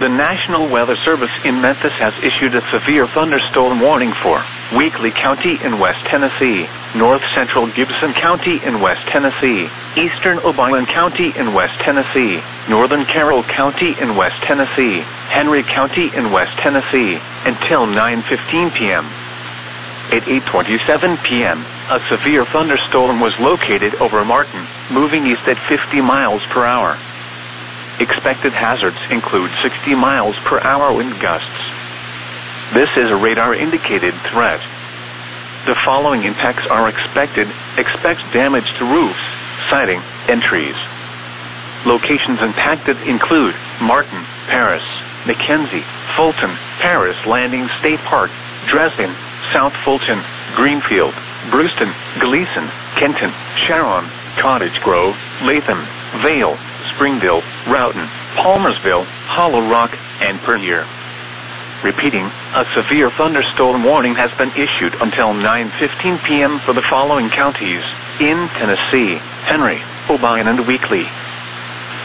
The National Weather Service in Memphis has issued a severe thunderstorm warning for Weakley County in West Tennessee, North Central Gibson County in West Tennessee, Eastern Obion County in West Tennessee, Northern Carroll County in West Tennessee, Henry County in West Tennessee, until 9:15 p.m. At 8:27 p.m., a severe thunderstorm was located over Martin, moving east at 50 miles per hour. Expected hazards include 60 miles per hour wind gusts. This is a radar-indicated threat. The following impacts are expected. Expect damage to roofs, siding, and trees. Locations impacted include Martin, Paris, Mackenzie, Fulton, Paris Landing State Park, Dresden, South Fulton, Greenfield, Brewston, Gleason, Kenton, Sharon, Cottage Grove, Latham, Vale, Springville, Roughton, Palmersville, Hollow Rock, and Pernier. Repeating, a severe thunderstorm warning has been issued until 9:15 p.m. for the following counties in Tennessee: Henry, Obion, and Weakley.